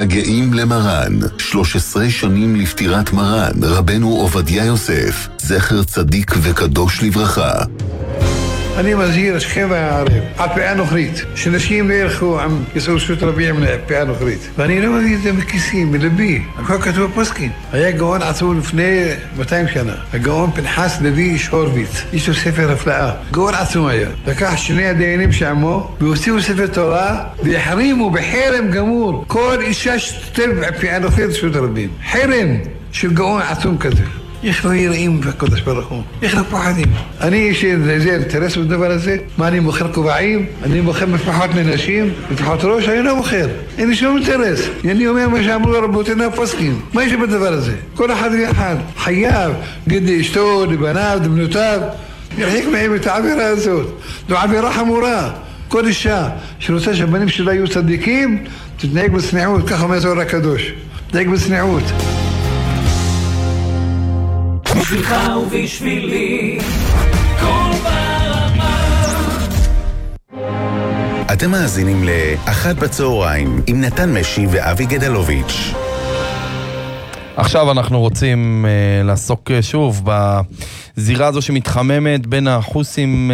מתגעגעים למרן. 13 שנים לפטירת מרן, רבנו עובדיה יוסף, זכר צדיק וקדוש לברכה. אני מזהיר אתכם והערב על פאה נוכרית, שנשים לא ילכו עם כיסאות שוט רביע מן פאה נוכרית. ואני לא מביא את זה מכיסי, מלבי. הכל כתוב בפוסקים. היה גאון עצום לפני 200 שנה. הגאון פנחס לוי איש הורוביץ. יש לו ספר הפלאה. גאון עצום היה. לקח שני הדיינים שעמו, והוציאו ספר תורה, והחרימו בחרם גמור. כל אישה שתתל פאה נוכרית שוט רבים. חרם של גאון עצום כזה. איך לא יראים בקודש ברוך הוא? איך לא פוחדים? אני יש איזה אינטרס בדבר הזה? מה, אני מוכר קובעים? אני מוכר מפחות מנשים? מפחות ראש? אני לא מוכר. אין לי שום אינטרס. אני אומר מה שאמרו רבותינו הפוסקים. מה יש בדבר הזה? כל אחד ואחד חייב, גדי אשתו, לבניו, לבנותיו, ירחיק מהם את העבירה הזאת. זו עבירה חמורה. כל אישה שרוצה שהבנים שלה יהיו צדיקים, תתנהג בצניעות, ככה אומר התורה הקדוש. תתנהג בצניעות. בשבילך ובשבילי כל ברמה. אתם מאזינים לאחת בצהריים עם נתן משי ואבי גדלוביץ'. עכשיו אנחנו רוצים לעסוק שוב בזירה הזו שמתחממת בין החוסים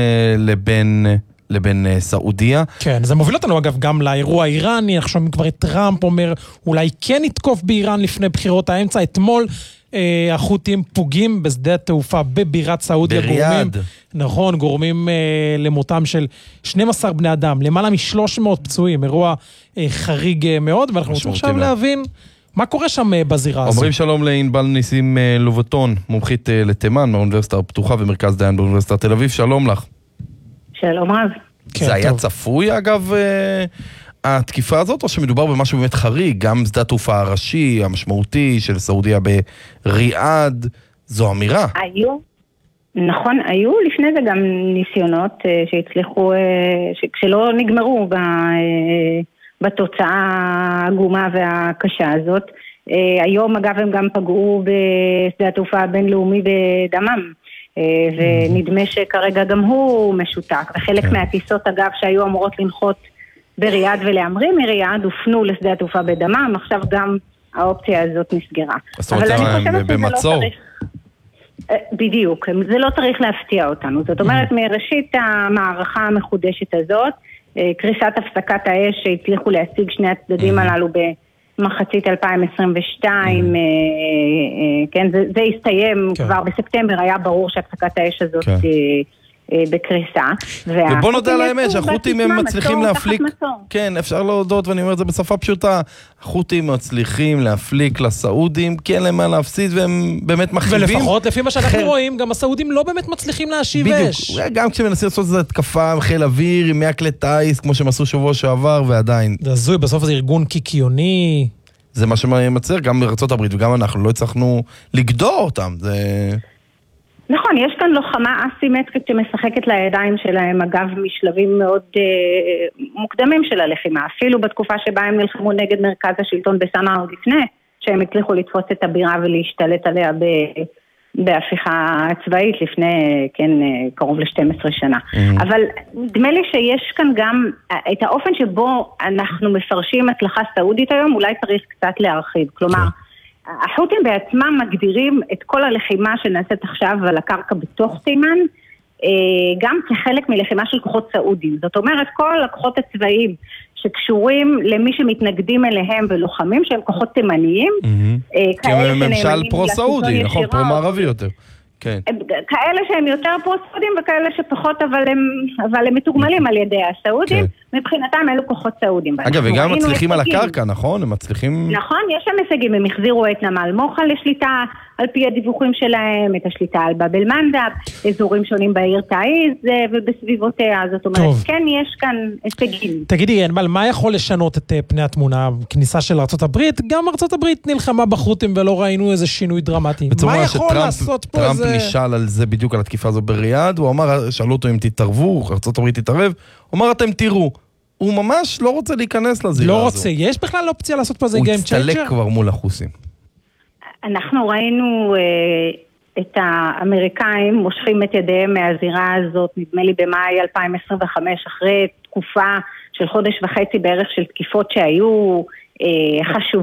לבין סעודיה. כן, זה מוביל אותנו אגב גם לאירוע האיראני. אנחנו שומעים כבר את טראמפ אומר אולי כן יתקוף באיראן לפני בחירות האמצע. אתמול החות'ים פוגעים בשדה התעופה בבירת סעודיה. בריאד. נכון, גורמים למותם של 12 בני אדם, למעלה מ-300 פצועים, אירוע חריג מאוד, ואנחנו רוצים עכשיו להבין מה קורה שם בזירה הזו. אומרים שלום לענבל ניסים לובטון, מומחית לתימן מהאוניברסיטה הפתוחה ומרכז דיין באוניברסיטת תל אביב. שלום לך. שלום רב. זה היה צפוי אגב התקיפה הזאת, או שמדובר במשהו באמת חריג, גם שדה התעופה הראשי, המשמעותי של סעודיה בריאד, זו אמירה. נכון, היו לפני זה גם ניסיונות שהצליחו, שלא נגמרו בתוצאה העגומה והקשה הזאת. היום אגב הם גם פגעו בשדה התעופה הבינלאומי בדמם, ונדמה שכרגע גם הוא משותק, וחלק מהטיסות אגב שהיו אמורות לנחות בריאד ולהמריא מריאד הופנו לשדה התעופה בדמם, עכשיו גם האופציה הזאת נסגרה. אבל אני חושבת במצור. בדיוק, זה לא צריך להפתיע אותנו. זאת אומרת, מראשית המערכה המחודשת הזאת, קריסת הפסקת האש שהצליחו להשיג שני הצדדים הללו במחצית 2022, כן, זה הסתיים כבר בספטמבר, היה ברור שהפסקת האש הזאת בקריסה. ובוא נודע על האמת שהחות'ים הם מצליחים להפליק, כן, אפשר להודות, ואני אומר את זה בשפה פשוטה, החות'ים מצליחים להפליק לסעודים, כי אין להם מה להפסיד, והם באמת מחריבים. ולפחות לפי מה שאנחנו רואים, גם הסעודים לא באמת מצליחים להשיב אש. גם כשמנסים לעשות את זה התקפה עם חיל אוויר, עם 100 כלי טייס, כמו שהם עשו שבוע שעבר, ועדיין. זה הזוי, בסוף זה ארגון קיקיוני. זה מה שמצליח, גם בארצות הברית, וגם אנחנו לא הצלחנו לגדור אותם, זה... נכון, יש כאן לוחמה אסימטרית שמשחקת לידיים שלהם, אגב, משלבים מאוד מוקדמים של הלחימה, אפילו בתקופה שבה הם נלחמו נגד מרכז השלטון בסנעה עוד לפני, שהם הצליחו לתפוס את הבירה ולהשתלט עליה בהפיכה צבאית לפני, כן, קרוב ל-12 שנה. אבל נדמה לי שיש כאן גם את האופן שבו אנחנו מפרשים הצלחה סעודית היום, אולי צריך קצת להרחיב, כלומר, החות'ים בעצמם מגדירים את כל הלחימה שנעשית עכשיו על הקרקע בתוך תימן, גם כחלק מלחימה של כוחות סעודים. זאת אומרת, כל הכוחות הצבאיים שקשורים למי שמתנגדים אליהם ולוחמים שהם כוחות תימניים, כי הם ממשל פרו-סעודי, נכון, פרו-מערבי יותר. כאלה שהם יותר פרו-סעודים וכאלה שפחות, אבל הם מתוגמלים על ידי הסעודים, מבחינתם אלו כוחות סעודים. אגב, וגם מצליחים על הקרקע, נכון? הם מצליחים... נכון, יש שם הישגים, הם החזירו את נמל מוחה לשליטה על פי הדיווחים שלהם, את השליטה על באבל מנדב, אזורים שונים בעיר תעיז ובסביבותיה, זאת אומרת, כן יש כאן הישגים. תגידי, אנבל, מה יכול לשנות את פני התמונה? כניסה של ארצות הברית? גם ארצות הברית נלחמה בחות'ים ולא ראינו איזה שינוי דרמטי. מה יכול לעשות פה טראמפ נשאל על זה בדיוק, על התקיפה הזו בריאד, הוא אמר, שאלו אותו אם תתערבו, ארצות הברית תתערב, הוא אמר, אתם תראו, הוא ממש לא רוצה להיכנס לזירה הזו. לא רוצה, יש בכלל אופציה לעשות פה זה גיים צ'יינג'ר? הוא הצטלק כבר מול החוסים. אנחנו ראינו את האמריקאים מושכים את ידיהם מהזירה הזאת, נדמה לי במאי 2025, אחרי תקופה של חודש וחצי בערך של תקיפות שהיו חשובות.